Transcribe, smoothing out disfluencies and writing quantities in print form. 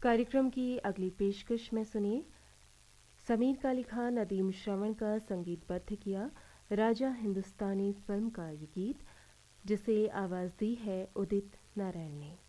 कार्यक्रम की अगली पेशकश में सुनिए समीर का लिखा नदीम श्रवण का संगीतबद्ध किया राजा हिंदुस्तानी फिल्म का ये गीत जिसे आवाज़ दी है उदित नारायण ने।